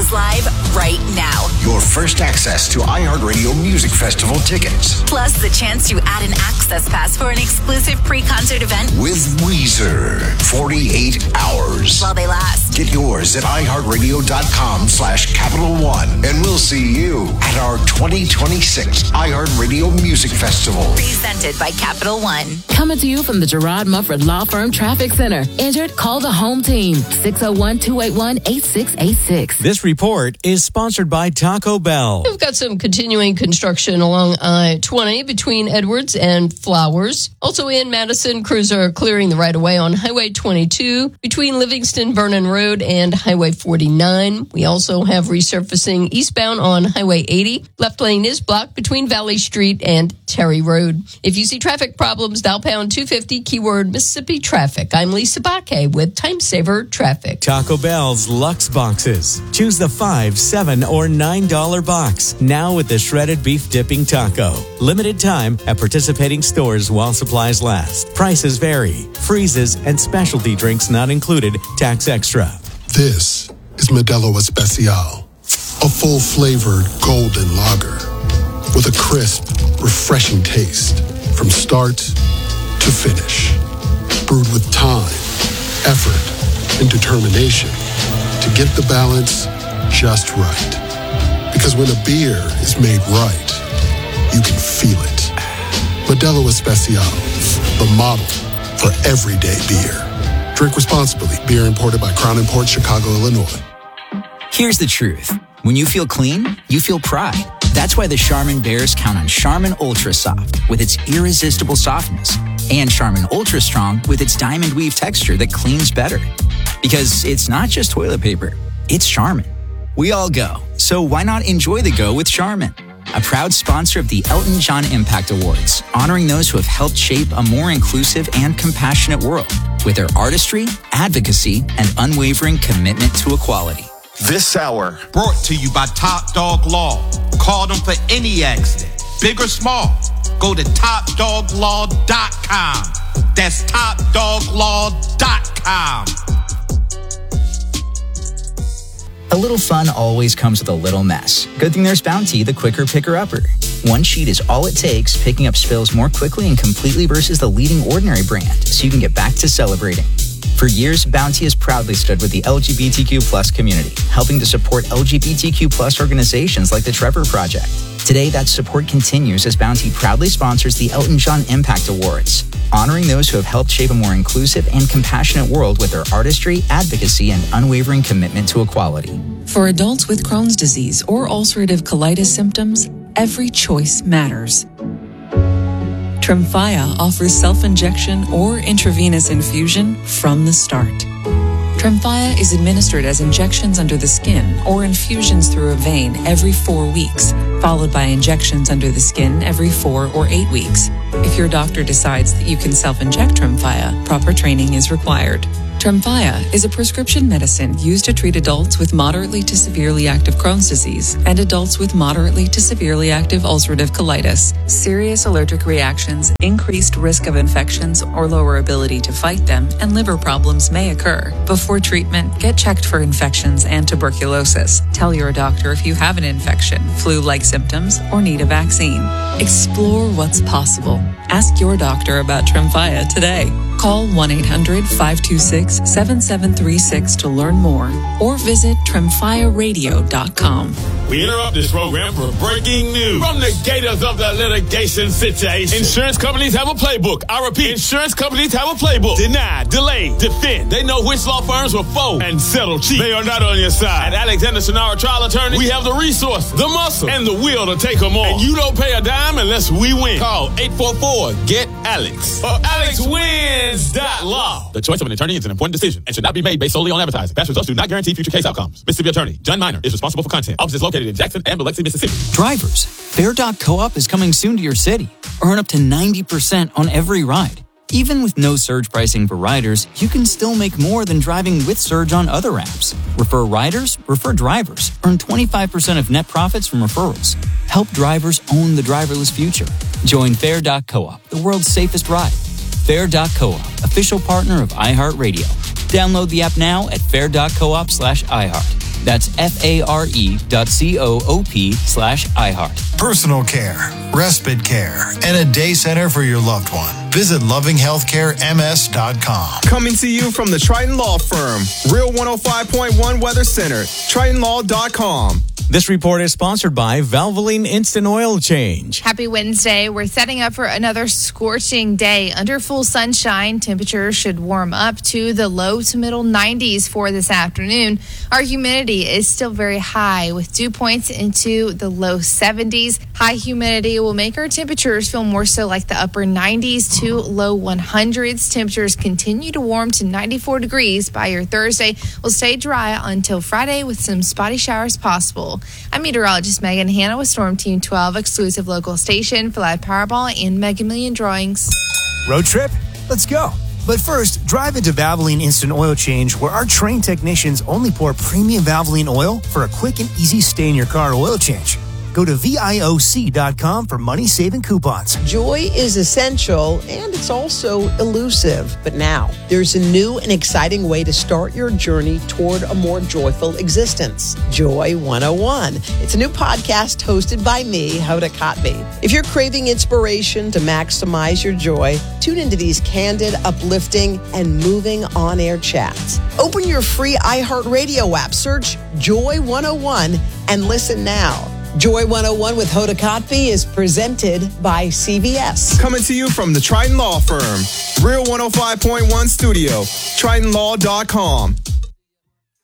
Tickets Live right now. Your first access to iHeartRadio Music Festival tickets. Plus the chance to add an access pass for an exclusive pre-concert event with Weezer. 48 hours. While they last. Get yours at iHeartRadio.com/Capital One. And we'll see you at our 2026 iHeartRadio Music Festival. Presented by Capital One. Coming to you from the Gerard Mufford Law Firm Traffic Center. Injured? Call the home team. 601-281-8686. This report is sponsored by Taco Bell. We've got some continuing construction along I-20 between Edwards and Flowers. Also in Madison, crews are clearing the right-of-way on Highway 22 between Livingston, Vernon Road and Highway 49. We also have resurfacing eastbound on Highway 80. Left lane is blocked between Valley Street and Terry Road. If you see traffic problems, dial pound 250, keyword Mississippi Traffic. I'm Lisa Baque with Time Saver Traffic. Taco Bell's Lux Boxes. Choose the $5, $7, or $9 box. Now with the shredded beef dipping taco. Limited time at participating stores while supplies last. Prices vary. Freezes and specialty drinks not included. Tax extra. This is Modelo Especial. A full-flavored golden lager with a crisp, refreshing taste from start to finish. Brewed with time, effort, and determination to get the balance just right. Because when a beer is made right, you can feel it. Modelo Especial, the model for everyday beer. Drink responsibly. Beer imported by Crown Imports, Chicago, Illinois. Here's the truth. When you feel clean, you feel pride. That's why the Charmin Bears count on Charmin Ultra Soft with its irresistible softness and Charmin Ultra Strong with its diamond weave texture that cleans better. Because it's not just toilet paper, it's Charmin. We all go, so why not enjoy the go with Charmin? A proud sponsor of the Elton John Impact Awards, honoring those who have helped shape a more inclusive and compassionate world with their artistry, advocacy, and unwavering commitment to equality. This hour brought to you by Top Dog Law. Call them for any accident, big or small. Go to TopDogLaw.com. That's TopDogLaw.com. A little fun always comes with a little mess. Good thing there's Bounty, the quicker picker-upper. One sheet is all it takes, picking up spills more quickly and completely versus the leading Ordinary brand, so you can get back to celebrating. For years, Bounty has proudly stood with the LGBTQ plus community, helping to support LGBTQ plus organizations like the Trevor Project. Today, that support continues as Bounty proudly sponsors the Elton John Impact Awards, honoring those who have helped shape a more inclusive and compassionate world with their artistry, advocacy, and unwavering commitment to equality. For adults with Crohn's disease or ulcerative colitis symptoms, every choice matters. Tremfya offers self-injection or intravenous infusion from the start. Tremfya is administered as injections under the skin or infusions through a vein every 4 weeks, followed by injections under the skin every 4 or 8 weeks. If your doctor decides that you can self-inject Tremfya, proper training is required. Tremfya is a prescription medicine used to treat adults with moderately to severely active Crohn's disease and adults with moderately to severely active ulcerative colitis. Serious allergic reactions, increased risk of infections or lower ability to fight them, and liver problems may occur. Before treatment, get checked for infections and tuberculosis. Tell your doctor if you have an infection, flu-like symptoms, or need a vaccine. Explore what's possible. Ask your doctor about Tremfya today. Call 1-800-526-7736 to learn more or visit TremfyaRadio.com. We interrupt this program for breaking news. From the gators of the litigation situation, insurance companies have a playbook. I repeat, insurance companies have a playbook. Deny, delay, defend. They know which law firms will fold and settle cheap. They are not on your side. At Alexander Sonara Trial Attorney, we have the resource, the muscle, and the will to take them on. And you don't pay a dime unless we win. Call 844-GET-ALEX or AlexWins.law. The choice of an attorney is an important decision and should not be made based solely on advertising. Past results do not guarantee future case outcomes. Mississippi Attorney John Minor is responsible for content. Office is located in Jackson and Biloxi, Mississippi. Drivers, Fair.coop is coming soon to your city. Earn up to 90% on every ride. Even with no surge pricing for riders, you can still make more than driving with Surge on other apps. Refer riders, refer drivers. Earn 25% of net profits from referrals. Help drivers own the driverless future. Join Fair.coop, the world's safest ride. Fair.coop, official partner of iHeartRadio. Download the app now at fair.coop/iHeart. That's FARE.coop/iHeart. Personal care, respite care, and a day center for your loved one. Visit lovinghealthcarems.com. Coming to you from the Triton Law Firm, Real 105.1 Weather Center, TritonLaw.com. This report is sponsored by Valvoline Instant Oil Change. Happy Wednesday. We're setting up for another scorching day. Under full sunshine, temperatures should warm up to the low to middle 90s for this afternoon. Our humidity is still very high with dew points into the low 70s. High humidity will make our temperatures feel more so like the upper 90s to low 100s. Temperatures continue to warm to 94 degrees by your Thursday. Will stay dry until Friday with some spotty showers possible. I'm meteorologist Megan Hanna with Storm Team 12, exclusive local station for live Powerball and Mega Million drawings. Road trip? Let's go. But first, drive into Valvoline Instant Oil Change, where our trained technicians only pour premium Valvoline oil for a quick and easy stay-in-your-car oil change. Go to VIOC.com for money-saving coupons. Joy is essential, and it's also elusive. But now, there's a new and exciting way to start your journey toward a more joyful existence. Joy 101. It's a new podcast hosted by me, Hoda Kotb. If you're craving inspiration to maximize your joy, tune into these candid, uplifting, and moving on-air chats. Open your free iHeartRadio app, search Joy 101, and listen now. Joy 101 with Hoda Kotb is presented by CVS. Coming to you from the Triton Law Firm, Real 105.1 Studio, TritonLaw.com.